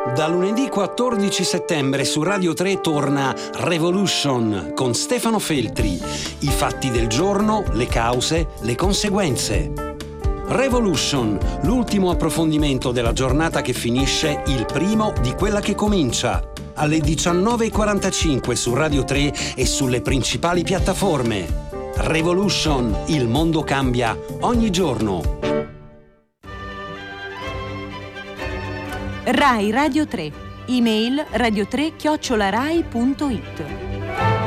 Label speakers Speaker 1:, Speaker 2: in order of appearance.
Speaker 1: Da lunedì 14 settembre su Radio 3 torna Revolution con Stefano Feltri. I fatti del giorno, le cause, le conseguenze. Revolution, l'ultimo approfondimento della giornata che finisce, il primo di quella che comincia. Alle 19:45 su Radio 3 e sulle principali piattaforme. Revolution, il mondo cambia ogni giorno.
Speaker 2: Rai Radio 3. Email radio3@rai.it.